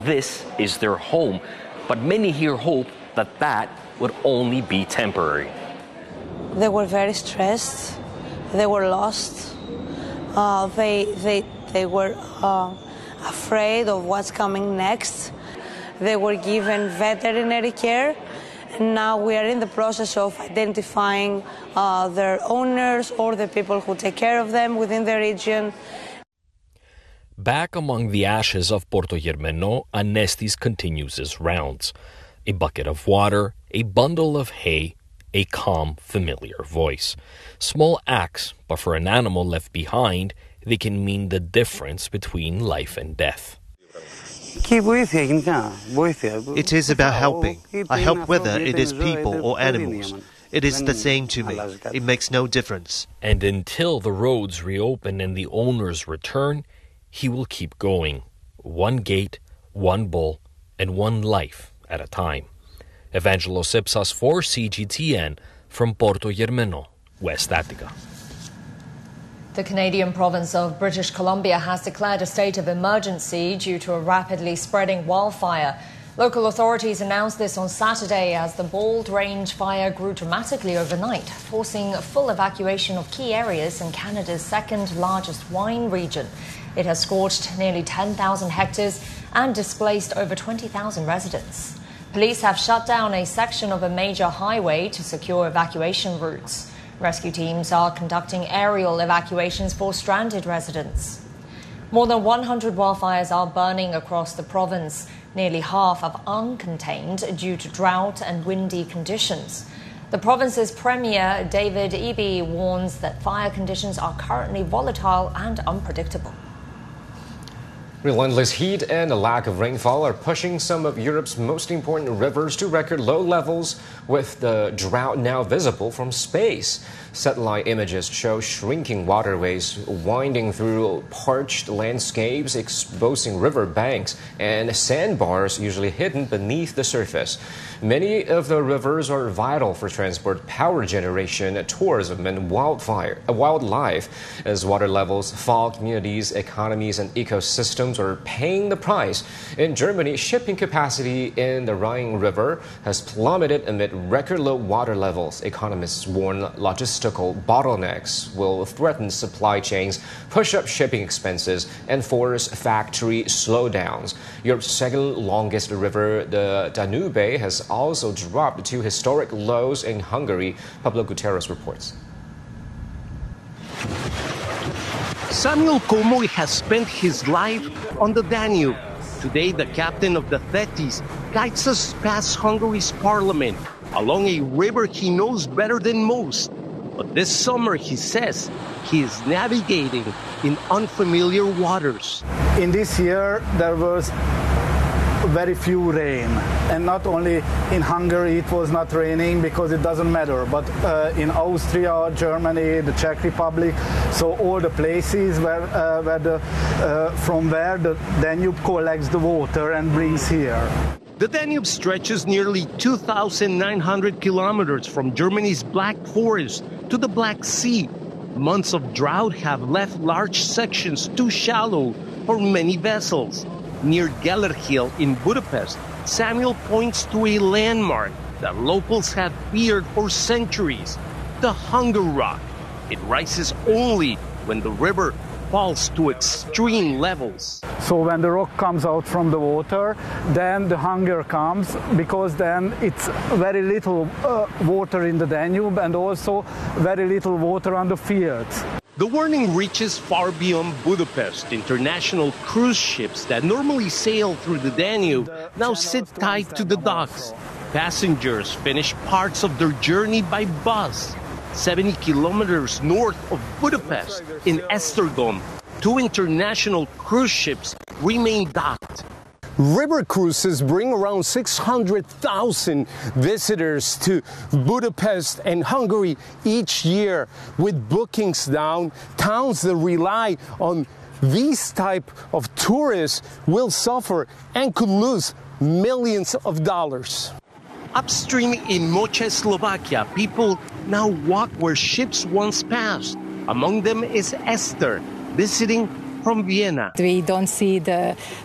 This is their home, but many here hope that that would only be temporary. They were very stressed. They were lost. They were afraid of what's coming next. They were given veterinary care, and now we are in the process of identifying their owners or the people who take care of them within the region. Back among the ashes of Portogermeno, Anestis continues his rounds. A bucket of water, a bundle of hay, a calm, familiar voice. Small acts, but for an animal left behind, they can mean the difference between life and death. It is about helping. I help whether it is people or animals. It is the same to me. It makes no difference. And until the roads reopen and the owners return, he will keep going. One gate, one bull, and one life at a time. Evangelos Ipsas for CGTN from Portogermeno, West Attica. The Canadian province of British Columbia has declared a state of emergency due to a rapidly spreading wildfire. Local authorities announced this on Saturday as the Bald Range fire grew dramatically overnight, forcing full evacuation of key areas in Canada's second largest wine region. It has scorched nearly 10,000 hectares and displaced over 20,000 residents. Police have shut down a section of a major highway to secure evacuation routes. Rescue teams are conducting aerial evacuations for stranded residents. More than 100 wildfires are burning across the province, nearly half are uncontained due to drought and windy conditions. The province's Premier, David Eby, warns that fire conditions are currently volatile and unpredictable. Relentless heat and a lack of rainfall are pushing some of Europe's most important rivers to record low levels, with the drought now visible from space. Satellite images show shrinking waterways winding through parched landscapes, exposing river banks and sandbars usually hidden beneath the surface. Many of the rivers are vital for transport, power generation, tourism, and wildlife. As water levels fall, communities, economies, and ecosystems are paying the price. In Germany, shipping capacity in the Rhine River has plummeted amid record low water levels. Economists warn logistical bottlenecks will threaten supply chains, push up shipping expenses, and force factory slowdowns. Europe's second longest river, the Danube, has also dropped to historic lows in Hungary, Pablo Gutierrez reports. Samuel Comoy has spent his life on the Danube. Today, the captain of the Thetis guides us past Hungary's parliament along a river he knows better than most. But this summer, he says, he is navigating in unfamiliar waters. In this year, there was very few rain, and not only in Hungary it was not raining because it doesn't matter, but in Austria, Germany, the Czech Republic, so all the places from where the Danube collects the water and brings here. The Danube stretches nearly 2,900 kilometers from Germany's Black Forest to the Black Sea. Months of drought have left large sections too shallow for many vessels. Near Gellerhill in Budapest, Samuel points to a landmark that locals have feared for centuries, the Hunger Rock. It rises only when the river falls to extreme levels. So when the rock comes out from the water, then the hunger comes, because then it's very little water in the Danube and also very little water on the fields. The warning reaches far beyond Budapest. International cruise ships that normally sail through the Danube now sit tight to the docks. Passengers finish parts of their journey by bus. 70 kilometers north of Budapest, in Esztergom, 2 international cruise ships remain docked. River cruises bring around 600,000 visitors to Budapest and Hungary each year. With bookings down, towns that rely on these type of tourists will suffer and could lose millions of dollars. Upstream in Moche, Slovakia, people now walk where ships once passed. Among them is Esther, visiting from Vienna. We don't see the